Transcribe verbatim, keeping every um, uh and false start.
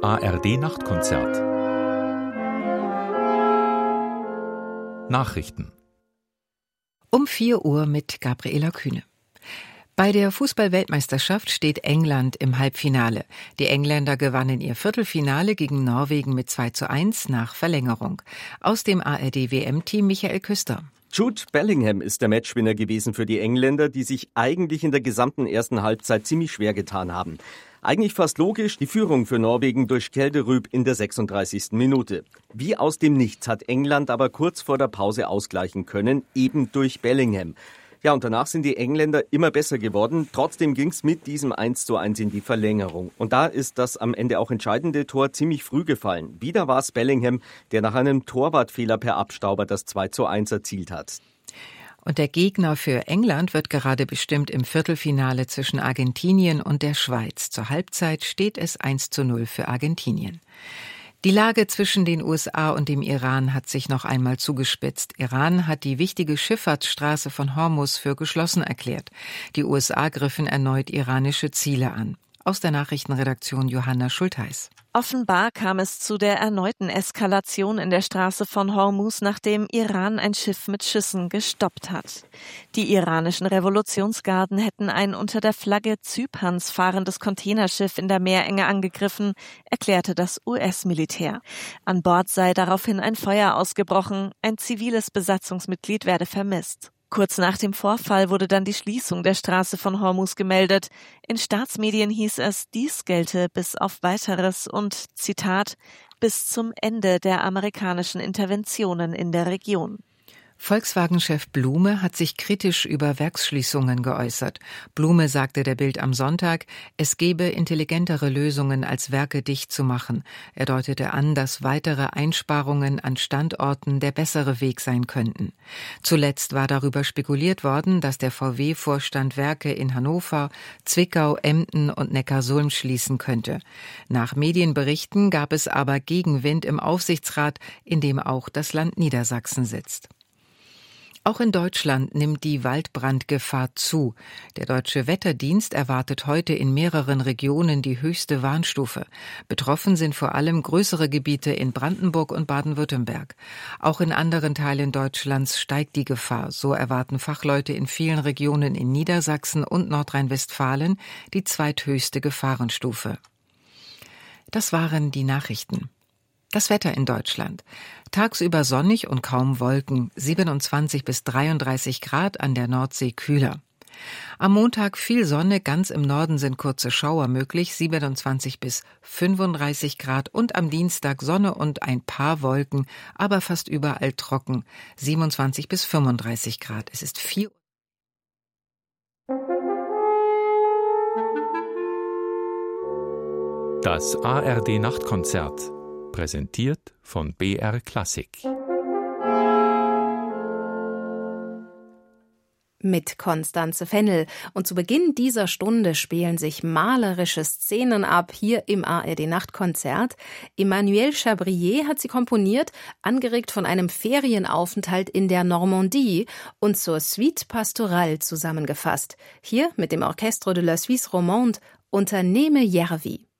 A R D-Nachtkonzert. Nachrichten. Um vier Uhr mit Gabriela Kühne. Bei der Fußball-Weltmeisterschaft steht England im Halbfinale. Die Engländer gewannen ihr Viertelfinale gegen Norwegen mit zwei zu eins nach Verlängerung. Aus dem A R D-W M-Team Michael Küster. Jude Bellingham ist der Matchwinner gewesen für die Engländer, die sich eigentlich in der gesamten ersten Halbzeit ziemlich schwer getan haben. Eigentlich fast logisch, die Führung für Norwegen durch Kjelderud in der sechsunddreißigsten Minute. Wie aus dem Nichts hat England aber kurz vor der Pause ausgleichen können, eben durch Bellingham. Ja, und danach sind die Engländer immer besser geworden. Trotzdem ging es mit diesem eins zu eins in die Verlängerung. Und da ist das am Ende auch entscheidende Tor ziemlich früh gefallen. Wieder war es Bellingham, der nach einem Torwartfehler per Abstauber das zwei zu eins erzielt hat. Und der Gegner für England wird gerade bestimmt im Viertelfinale zwischen Argentinien und der Schweiz. Zur Halbzeit steht es eins zu null für Argentinien. Die Lage zwischen den U S A und dem Iran hat sich noch einmal zugespitzt. Iran hat die wichtige Schifffahrtsstraße von Hormuz für geschlossen erklärt. Die U S A griffen erneut iranische Ziele an. Aus der Nachrichtenredaktion Johanna Schultheiß. Offenbar kam es zu der erneuten Eskalation in der Straße von Hormuz, nachdem Iran ein Schiff mit Schüssen gestoppt hat. Die iranischen Revolutionsgarden hätten ein unter der Flagge Zyperns fahrendes Containerschiff in der Meerenge angegriffen, erklärte das U S-Militär. An Bord sei daraufhin ein Feuer ausgebrochen, ein ziviles Besatzungsmitglied werde vermisst. Kurz nach dem Vorfall wurde dann die Schließung der Straße von Hormuz gemeldet. In Staatsmedien hieß es, dies gelte bis auf Weiteres und, Zitat, bis zum Ende der amerikanischen Interventionen in der Region. Volkswagen-Chef Blume hat sich kritisch über Werksschließungen geäußert. Blume sagte der Bild am Sonntag, es gebe intelligentere Lösungen, als Werke dicht zu machen. Er deutete an, dass weitere Einsparungen an Standorten der bessere Weg sein könnten. Zuletzt war darüber spekuliert worden, dass der V W-Vorstand Werke in Hannover, Zwickau, Emden und Neckarsulm schließen könnte. Nach Medienberichten gab es aber Gegenwind im Aufsichtsrat, in dem auch das Land Niedersachsen sitzt. Auch in Deutschland nimmt die Waldbrandgefahr zu. Der Deutsche Wetterdienst erwartet heute in mehreren Regionen die höchste Warnstufe. Betroffen sind vor allem größere Gebiete in Brandenburg und Baden-Württemberg. Auch in anderen Teilen Deutschlands steigt die Gefahr. So erwarten Fachleute in vielen Regionen in Niedersachsen und Nordrhein-Westfalen die zweithöchste Gefahrenstufe. Das waren die Nachrichten. Das Wetter in Deutschland. Tagsüber sonnig und kaum Wolken, siebenundzwanzig bis dreiunddreißig Grad, an der Nordsee kühler. Am Montag viel Sonne, ganz im Norden sind kurze Schauer möglich, siebenundzwanzig bis fünfunddreißig Grad, und am Dienstag Sonne und ein paar Wolken, aber fast überall trocken, siebenundzwanzig bis fünfunddreißig Grad. Es ist vier Das A R D-Nachtkonzert. Präsentiert von B R Klassik. Mit Constanze Fennel. Und zu Beginn dieser Stunde spielen sich malerische Szenen ab, hier im A R D-Nachtkonzert. Emmanuel Chabrier hat sie komponiert, angeregt von einem Ferienaufenthalt in der Normandie und zur Suite Pastorale zusammengefasst. Hier mit dem Orchestre de la Suisse Romande, Unternehme Järvi.